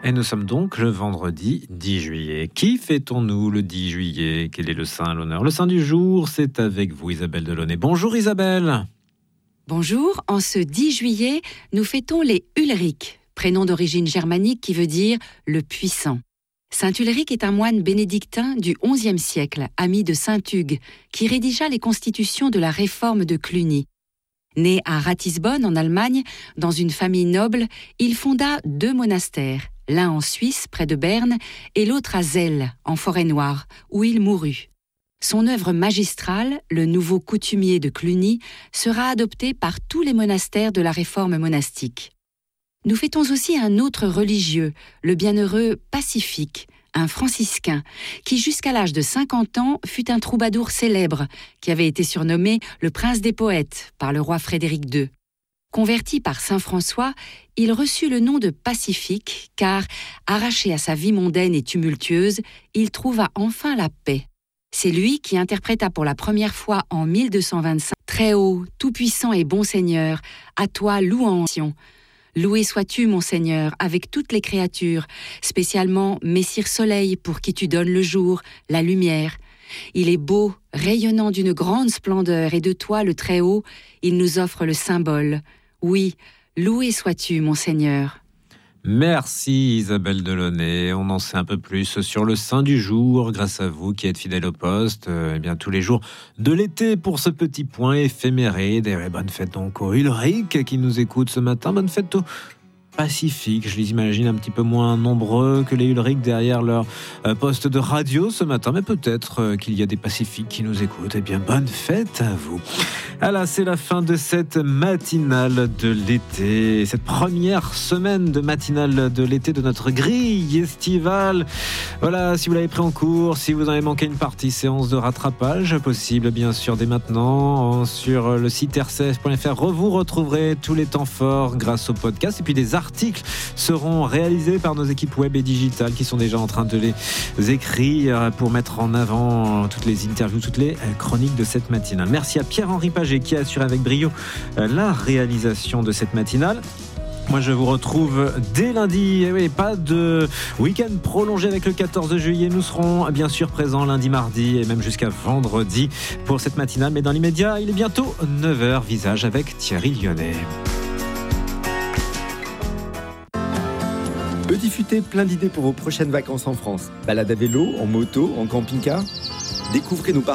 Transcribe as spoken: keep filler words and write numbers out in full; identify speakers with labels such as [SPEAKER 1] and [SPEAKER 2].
[SPEAKER 1] Et nous sommes donc le vendredi dix juillet. Qui fêtons-nous le dix juillet? Quel est le saint, l'honneur? Le saint du jour, c'est avec vous Isabelle Delaunay. Bonjour Isabelle.
[SPEAKER 2] Bonjour, en ce dix juillet, nous fêtons les Ulric, prénom d'origine germanique qui veut dire « le puissant ». Saint Ulric est un moine bénédictin du onzième siècle, ami de saint Hugues, qui rédigea les constitutions de la réforme de Cluny. Né à Ratisbonne, en Allemagne, dans une famille noble, il fonda deux monastères, l'un en Suisse, près de Berne, et l'autre à Zell, en Forêt-Noire, où il mourut. Son œuvre magistrale, le Nouveau coutumier de Cluny, sera adoptée par tous les monastères de la réforme monastique. Nous fêtons aussi un autre religieux, le bienheureux Pacifique, un franciscain, qui jusqu'à l'âge de cinquante ans fut un troubadour célèbre, qui avait été surnommé le prince des poètes par le roi Frédéric deux. Converti par saint François, il reçut le nom de Pacifique, car, arraché à sa vie mondaine et tumultueuse, il trouva enfin la paix. C'est lui qui interpréta pour la première fois en mille deux cent vingt-cinq « Très haut, tout-puissant et bon Seigneur, à toi louange. Loué sois-tu, mon Seigneur, avec toutes les créatures, spécialement Messire Soleil, pour qui tu donnes le jour, la lumière. Il est beau, rayonnant d'une grande splendeur, et de toi, le Très-Haut, il nous offre le symbole. Oui, loué sois-tu, mon Seigneur. »
[SPEAKER 1] Merci Isabelle Delaunay. On en sait un peu plus sur le saint du jour grâce à vous qui êtes fidèle au poste. Euh, eh bien tous les jours de l'été pour ce petit point éphéméride. Et bonne fête donc aux Ulric qui nous écoutent ce matin. Bonne fête aux Pacifique, je les imagine un petit peu moins nombreux que les Ulric derrière leur euh, poste de radio ce matin, mais peut-être euh, qu'il y a des Pacifiques qui nous écoutent. Eh bien, bonne fête à vous. Voilà, c'est la fin de cette matinale de l'été, cette première semaine de matinale de l'été de notre grille estivale. Voilà, si vous l'avez pris en cours, si vous en avez manqué une partie, séance de rattrapage possible, bien sûr, dès maintenant, sur le site r c f point f r. Vous retrouverez tous les temps forts grâce au podcast et puis des articles seront réalisés par nos équipes web et digitales qui sont déjà en train de les écrire pour mettre en avant toutes les interviews, toutes les chroniques de cette matinale. Merci à Pierre-Henri Paget qui a assuré avec brio la réalisation de cette matinale. Moi, je vous retrouve dès lundi. Et oui, pas de week-end prolongé avec le quatorze juillet. Nous serons bien sûr présents lundi, mardi et même jusqu'à vendredi pour cette matinale. Mais dans l'immédiat, il est bientôt neuf heures. Visage avec Thierry Lyonnais.
[SPEAKER 3] Petit Futé, plein d'idées pour vos prochaines vacances en France. Balade à vélo, en moto, en camping-car. Découvrez nos